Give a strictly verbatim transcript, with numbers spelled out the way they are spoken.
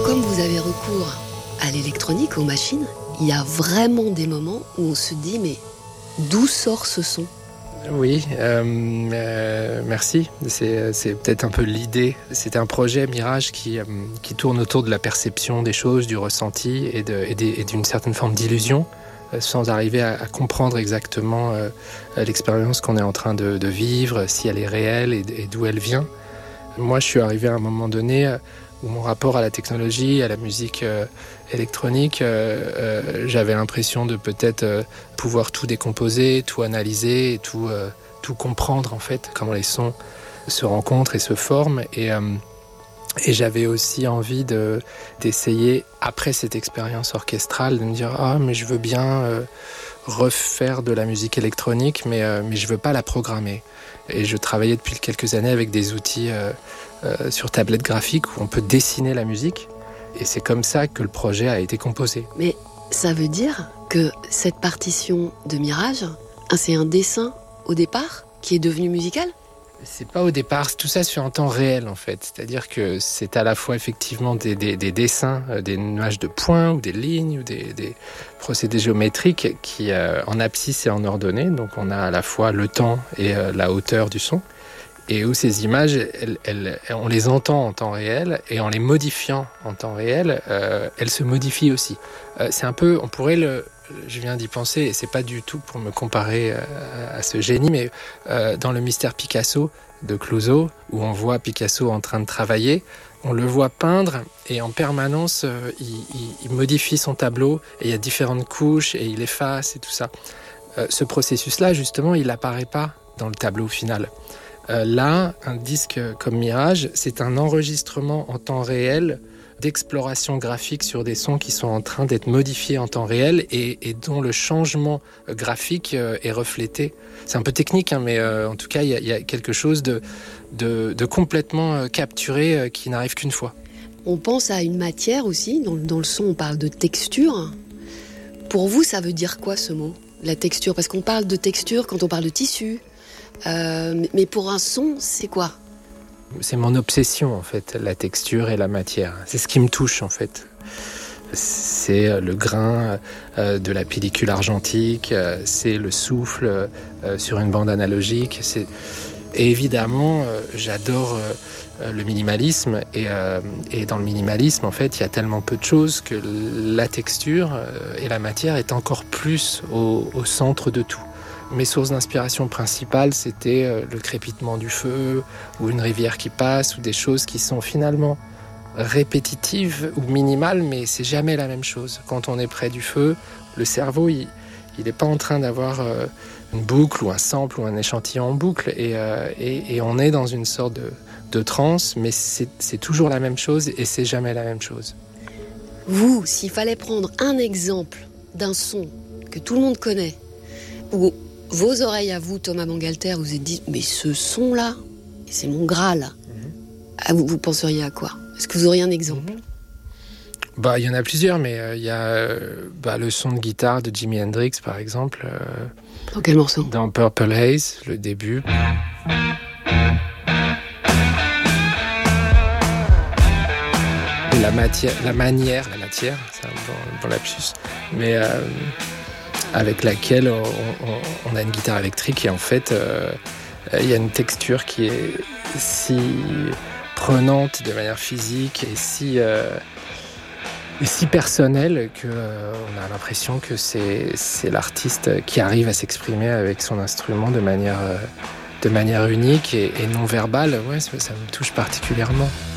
Comme vous avez recours à l'électronique, aux machines, il y a vraiment des moments où on se dit mais d'où sort ce son ? Oui, euh, euh, merci. C'est, c'est peut-être un peu l'idée. C'était un projet Mirage qui, euh, qui tourne autour de la perception des choses, du ressenti et, de, et, des, et d'une certaine forme d'illusion, euh, sans arriver à, à comprendre exactement euh, l'expérience qu'on est en train de, de vivre, si elle est réelle et, et d'où elle vient. Moi, je suis arrivé à un moment donné euh, où mon rapport à la technologie, à la musique euh, électronique, euh, euh, j'avais l'impression de peut-être euh, pouvoir tout décomposer, tout analyser, et tout, euh, tout comprendre en fait, comment les sons se rencontrent et se forment. Et, euh, et j'avais aussi envie de, d'essayer, après cette expérience orchestrale, de me dire « Ah, mais je veux bien euh, refaire de la musique électronique, mais, euh, mais je veux pas la programmer ». Et je travaillais depuis quelques années avec des outils euh, euh, sur tablette graphique où on peut dessiner la musique. Et c'est comme ça que le projet a été composé. Mais ça veut dire que cette partition de Mirage, c'est un dessin au départ qui est devenu musical ? C'est pas au départ, tout ça se fait en temps réel en fait. C'est-à-dire que c'est à la fois effectivement des, des, des dessins, des nuages de points ou des lignes ou des, des procédés géométriques qui euh, en abscisse et en ordonnée. Donc on a à la fois le temps et euh, la hauteur du son. Et où ces images, elles, elles, on les entend en temps réel et en les modifiant en temps réel, euh, elles se modifient aussi. Euh, c'est un peu, on pourrait le... Je viens d'y penser, et c'est pas du tout pour me comparer à ce génie, mais euh, dans le mystère Picasso de Clouseau, où on voit Picasso en train de travailler, on le voit peindre et en permanence, euh, il, il, il modifie son tableau et il y a différentes couches et il efface et tout ça. Euh, ce processus-là, justement, il n'apparaît pas dans le tableau final. Euh, là, un disque comme Mirage, c'est un enregistrement en temps réel d'exploration graphique sur des sons qui sont en train d'être modifiés en temps réel et, et dont le changement graphique euh, est reflété. C'est un peu technique, hein, mais euh, en tout cas, il y, y a quelque chose de, de, de complètement euh, capturé euh, qui n'arrive qu'une fois. On pense à une matière aussi. Dans, dans le son, on parle de texture. Pour vous, ça veut dire quoi ce mot, la texture ? Parce qu'on parle de texture quand on parle de tissu. Euh, mais pour un son, c'est quoi ? C'est mon obsession en fait, la texture et la matière. C'est ce qui me touche en fait. C'est le grain euh, de la pellicule argentique, euh, c'est le souffle euh, sur une bande analogique. C'est... Et évidemment, euh, j'adore euh, le minimalisme. Et, euh, et dans le minimalisme, en fait, il y a tellement peu de choses que la texture euh, et la matière est encore plus au, au centre de tout. Mes sources d'inspiration principales, c'était euh, le crépitement du feu, ou une rivière qui passe, ou des choses qui sont finalement répétitives ou minimales, mais c'est jamais la même chose. Quand on est près du feu, le cerveau, il n'est pas en train d'avoir euh, une boucle ou un sample ou un échantillon en boucle, et, euh, et, et on est dans une sorte de, de transe, mais c'est, c'est toujours la même chose et c'est jamais la même chose. Vous, s'il fallait prendre un exemple d'un son que tout le monde connaît, où vos oreilles à vous, Thomas Bangalter, vous vous êtes dit, mais ce son-là, c'est mon Graal. Mm-hmm. Ah, vous, vous penseriez à quoi ? Est-ce que vous auriez un exemple ? Mm-hmm. Bah, il y en a plusieurs, mais il euh, y a euh, bah, le son de guitare de Jimi Hendrix, par exemple. Euh, dans quel morceau ? Dans Purple Haze, le début. La matière, la manière, la matière, c'est un bon, bon lapsus, mais euh, avec laquelle on, on, on a une guitare électrique et en fait, euh, il y a une texture qui est si prenante de manière physique et si, euh, et si personnelle qu'on euh, a l'impression que c'est, c'est l'artiste qui arrive à s'exprimer avec son instrument de manière, euh, de manière unique et, et non verbale. Ouais, ça, ça me touche particulièrement.